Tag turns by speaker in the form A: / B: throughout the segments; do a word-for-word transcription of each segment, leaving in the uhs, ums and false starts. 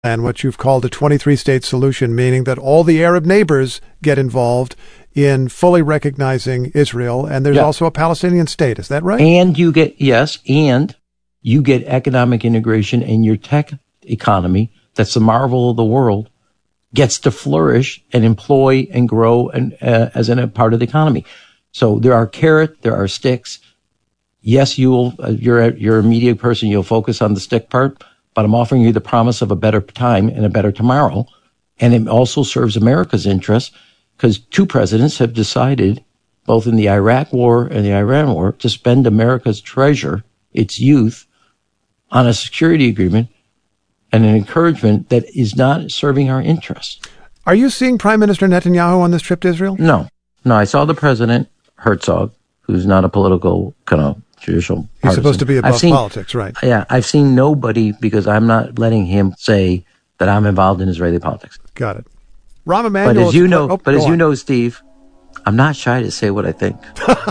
A: and what you've called a twenty-three state solution, meaning that all the Arab neighbors get involved in fully recognizing Israel, and there's
B: yeah.
A: also a Palestinian state. Is that right?
B: And you get, yes, and you get economic integration, and your tech economy, that's the marvel of the world, gets to flourish and employ and grow and uh, as a part of the economy. So there are carrot, there are sticks. Yes, you will, uh, you're a, you're a media person, you'll focus on the stick part, but I'm offering you the promise of a better time and a better tomorrow. And it also serves America's interests, because two presidents have decided, both in the Iraq war and the Iran war, to spend America's treasure, its youth, on a security agreement and an encouragement that is not serving our interests.
A: Are you seeing Prime Minister Netanyahu on this trip to Israel?
B: No. No, I saw the President, Herzog, who's not a political kind of judicial partisan.
A: He's supposed to be above
B: seen,
A: politics, right?
B: Yeah, I've seen nobody, because I'm not letting him say that I'm involved in Israeli politics.
A: Got it. Rahm Emanuel.
B: But as you know,
A: oh,
B: but as
A: on.
B: you know, Steve, I'm not shy to say what I think.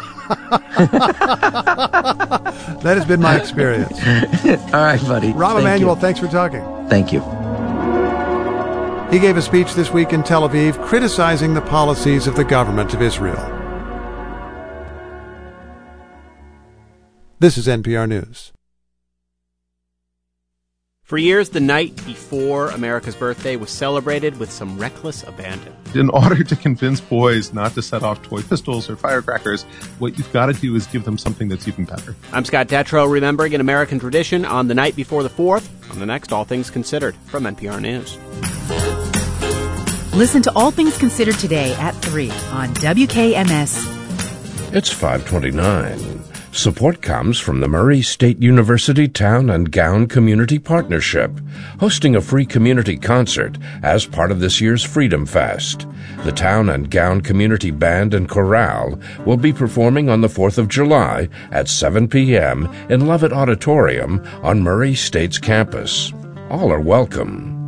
A: That has been my experience.
B: All right, buddy.
A: Rahm
B: Thank
A: Emanuel,
B: you.
A: thanks for talking.
B: Thank you.
A: He gave a speech this week in Tel Aviv criticizing the policies of the government of Israel. This is N P R News.
C: For years, the night before America's birthday was celebrated with some reckless abandon.
D: In order to convince boys not to set off toy pistols or firecrackers, what you've got to do is give them something that's even better.
C: I'm Scott Detrow, remembering an American tradition on the night before the fourth, on the next All Things Considered from N P R News.
E: Listen to All Things Considered today at three on W K M S.
F: It's five twenty-nine. Support comes from the Murray State University Town and Gown Community Partnership, hosting a free community concert as part of this year's Freedom Fest. The Town and Gown Community Band and Chorale will be performing on the fourth of July at seven p.m. in Lovett Auditorium on Murray State's campus. All are welcome.